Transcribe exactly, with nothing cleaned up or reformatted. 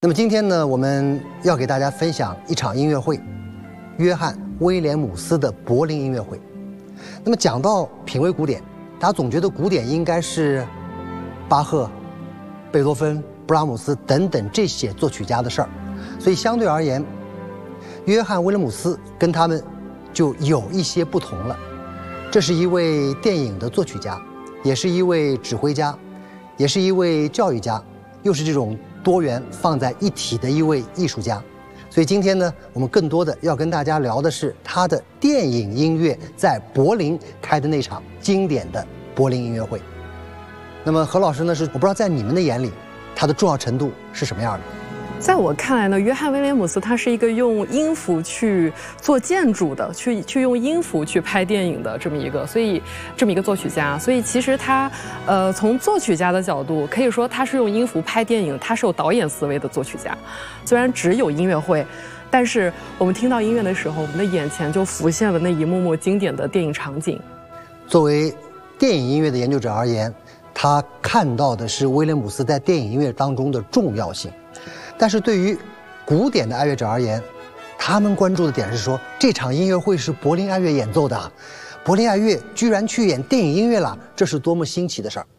那么今天呢，我们要给大家分享一场音乐会——约翰·威廉姆斯的柏林音乐会。那么讲到品味古典，大家总觉得古典应该是巴赫、贝多芬、布拉姆斯等等这些作曲家的事儿，所以相对而言，约翰·威廉姆斯跟他们就有一些不同了。这是一位电影的作曲家，也是一位指挥家，也是一位教育家，又是这种多元放在一起的一位艺术家。所以今天呢，我们更多的要跟大家聊的是他的电影音乐在柏林开的那场经典的柏林音乐会。那么何老师呢，是我不知道在你们的眼里，他的重要程度是什么样的？ 在我看来呢，约翰·威廉姆斯他是一个用音符去做建筑的，去去用音符去拍电影的这么一个，所以这么一个作曲家。所以其实他，呃，从作曲家的角度，可以说他是用音符拍电影，他是有导演思维的作曲家。虽然只有音乐会，但是我们听到音乐的时候，我们的眼前就浮现了那一幕幕经典的电影场景。 作为电影音乐的研究者而言，他看到的是威廉姆斯在电影音乐当中的重要性。但是对于古典的爱乐者而言，他们关注的点是说，这场音乐会是柏林爱乐演奏的，柏林爱乐居然去演电影音乐了，这是多么新奇的事儿。